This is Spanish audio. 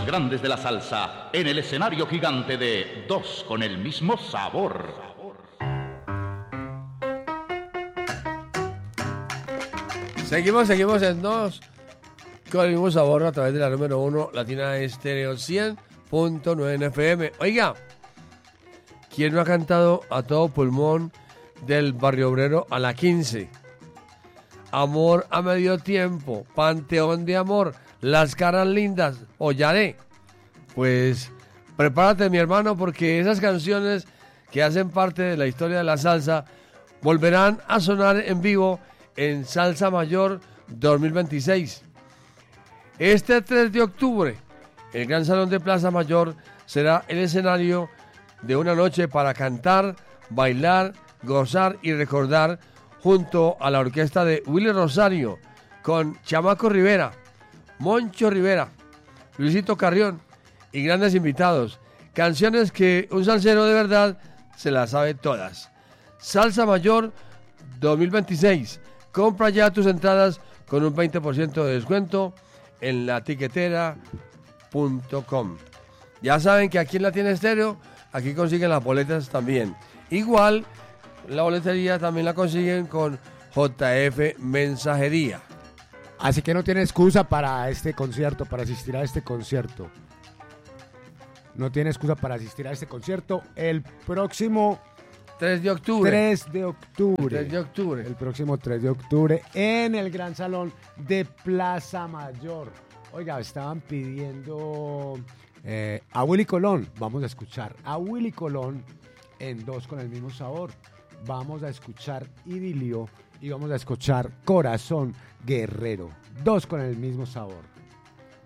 los grandes de la salsa en el escenario gigante de Dos con el mismo sabor. Seguimos en Dos con el mismo sabor a través de la número 1 Latina Estéreo 100.9 FM. Oiga, ¿quién no ha cantado a todo pulmón del Barrio Obrero a la 15? Amor a medio tiempo, Panteón de Amor, Las Caras Lindas, Ollaré. Pues prepárate, mi hermano, porque esas canciones que hacen parte de la historia de la salsa volverán a sonar en vivo en Salsa Mayor 2026. Este 3 de octubre, el Gran Salón de Plaza Mayor será el escenario de una noche para cantar, bailar, gozar y recordar junto a la orquesta de Willy Rosario, con Chamaco Rivera, Moncho Rivera, Luisito Carrión y grandes invitados. Canciones que un salsero de verdad se las sabe todas. Salsa Mayor 2026. Compra ya tus entradas con un 20% de descuento en latiquetera.com. Ya saben que aquí en Latina Estéreo, aquí consiguen las boletas también. Igual, la boletería también la consiguen con JF Mensajería. Así que no tiene excusa para este concierto, para asistir a este concierto. No tiene excusa para asistir a este concierto el próximo 3 de octubre. 3 de octubre. 3 de octubre. El próximo 3 de octubre en el Gran Salón de Plaza Mayor. Oiga, estaban pidiendo a Willy Colón. Vamos a escuchar a Willy Colón en Dos con el mismo sabor. Vamos a escuchar Idilio y vamos a escuchar Corazón Guerrero. Dos con el mismo sabor.